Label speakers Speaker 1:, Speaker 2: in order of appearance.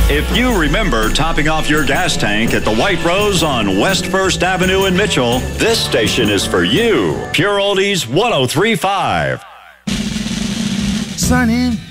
Speaker 1: If you remember topping off your gas tank at the White Rose on West 1st Avenue in Mitchell, this station is for you. Pure Oldies 103.5.
Speaker 2: Sun in,